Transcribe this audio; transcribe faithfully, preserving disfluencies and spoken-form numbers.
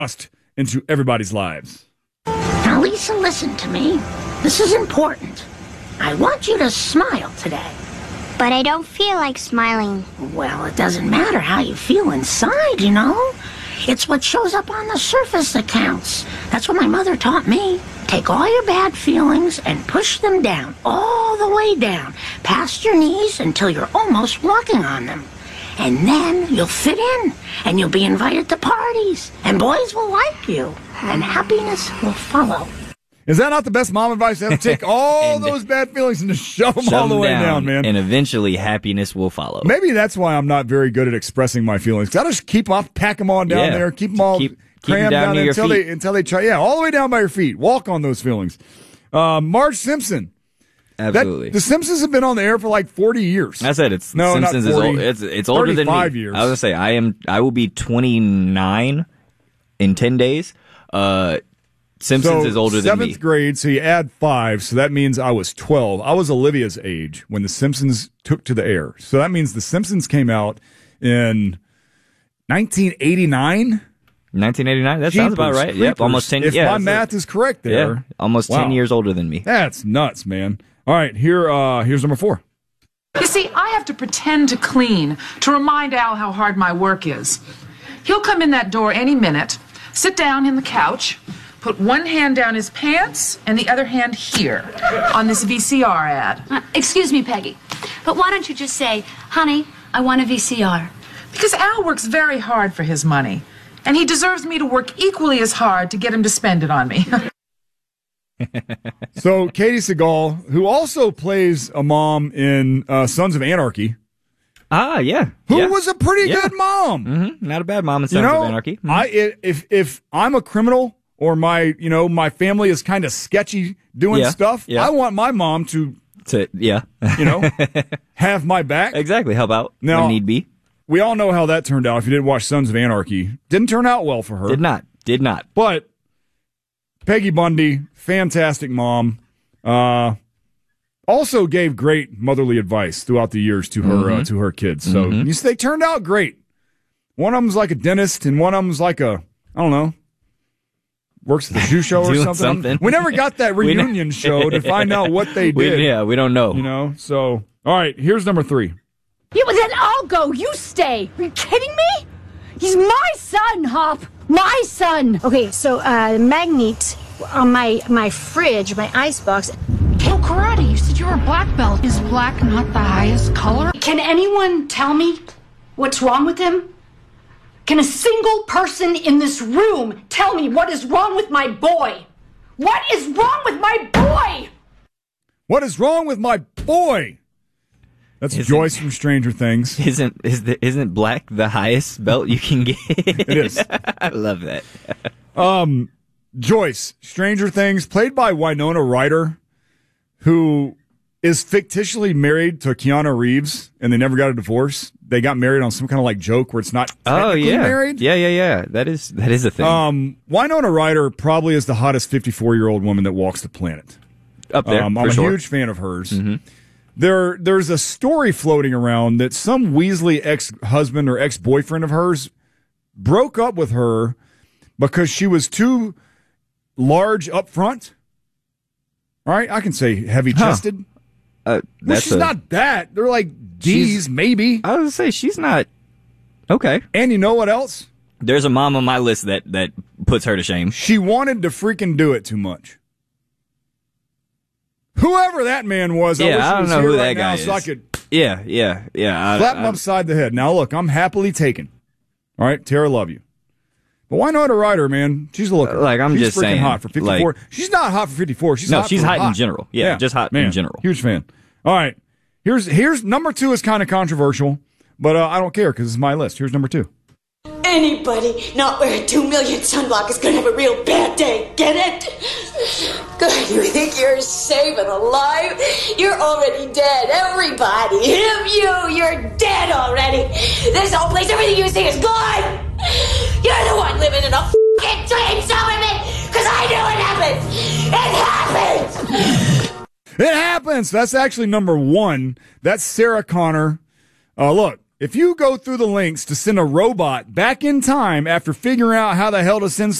thrust into everybody's lives. Now, Lisa, listen to me. This is important. I want you to smile today. But I don't feel like smiling. Well, it doesn't matter how you feel inside, you know? It's what shows up on the surface that counts. That's what my mother taught me. Take all your bad feelings and push them down, all the way down, past your knees until you're almost walking on them. And then you'll fit in, and you'll be invited to parties, and boys will like you, and happiness will follow. Is that not the best mom advice ever? Take all those bad feelings and just shove them shove all the way down, down, man. And eventually happiness will follow. Maybe that's why I'm not very good at expressing my feelings. 'Cause I just keep off, pack them on down Yeah. there, keep them all Keep- keep crammed them down down, near your until feet. they until they try. Yeah, all the way down by your feet. Walk on those feelings. Uh, Marge Simpson. Absolutely. That, the Simpsons have been on the air for like forty years. I said it's no, Simpsons not forty, is old. It's it's older than me. thirty-five years. I was gonna say I am. I will be twenty-nine in ten days. Uh, Simpsons so is older than me. Seventh grade, so you add five, so that means I was twelve. I was Olivia's age when the Simpsons took to the air. So that means the Simpsons came out in nineteen eighty-nine. nineteen eighty-nine. That Jeepers sounds about right. creepers. Yep, almost ten. If yeah, my that's math a, is correct, there, yeah, almost wow. ten years older than me. That's nuts, man. All right, here, uh, here's number four. You see, I have to pretend to clean to remind Al how hard my work is. He'll come in that door any minute, sit down in the couch, put one hand down his pants and the other hand here on this V C R ad. Uh, excuse me, Peggy, but why don't you just say, honey, I want a V C R? Because Al works very hard for his money, and he deserves me to work equally as hard to get him to spend it on me. So Katie Seagal, who also plays a mom in uh, Sons of Anarchy, Ah, yeah. who yeah. was a pretty Yeah. good mom. Mm-hmm. Not a bad mom in Sons You know, of Anarchy. Mhm. I if if I'm a criminal or my you know my family is kind of sketchy doing Yeah, stuff, yeah. I want my mom to To, yeah. you know have my back. Exactly. Help out Now- when need be. We all know how that turned out. If you didn't watch Sons of Anarchy, didn't turn out well for her. Did not. Did not. But Peggy Bundy, fantastic mom, uh, also gave great motherly advice throughout the years to her Mm-hmm. uh, to her kids. So Mhm. you see, they turned out great. One of them's like a dentist, and one of them's like a I don't know, works at the shoe show or Doing something. something. We never got that We ne- reunion show to find out what they We, did. yeah, we don't know. You know. So all right, here's number three. Yeah, but then I'll go. You stay. Are you kidding me? He's my son, Hop. My son. Okay, so uh, magnet on my my fridge, my icebox. Oh, karate, you said you were a black belt. Is black not the highest color? Can anyone tell me what's wrong with him? Can a single person in this room tell me what is wrong with my boy? What is wrong with my boy? What is wrong with my boy? That's Isn't- Joyce from Stranger Things. Isn't is the, isn't black the highest belt you can get? It is. I love that. Um, Joyce, Stranger Things, played by Winona Ryder, who is fictitiously married to Keanu Reeves, and they never got a divorce. They got married on some kind of like joke where it's not Oh technically yeah, married. yeah, yeah, yeah. That is that is a thing. Um, Winona Ryder probably is the hottest fifty-four-year-old woman that walks the planet. Up there, Um, for I'm a sure. huge fan of hers. Mm-hmm. There, there's a story floating around that some Weasley ex-husband or ex-boyfriend of hers broke up with her because she was too large up front. All right, I can say heavy-chested. Uh, Well, that's she's a- not that. They're like D's, maybe. I was gonna say she's not okay. And you know what else? There's a mom on my list that that puts her to shame. She wanted to freaking do it too much. Whoever that man was, I Yeah, wish I he don't was know here who right that guy now is. so I could Yeah, yeah, yeah. I, slap him I- upside the head. Now, look, I'm happily taken. All right, Tara, love you. But why not a writer, man? She's a looker. Like, I'm she's just freaking saying, hot for fifty-four. like- she's not hot for fifty-four. She's No, hot she's for hot in general. Yeah, just hot in man, general. Huge fan. All right, here's here's number two is kind of controversial, but uh, I don't care because it's my list. Here's number two. Anybody not wearing two million sunblock is gonna have a real bad day. Get it? Good. You think you're safe and alive? You're already dead. Everybody, him, you, you're dead already. This whole place, everything you see is gone. You're the one living in a f***ing dream, Silverman. Because I knew it happened. It happened. It happens. That's actually number one. That's Sarah Connor. Uh, look, If you go through the links to send a robot back in time after figuring out how the hell to send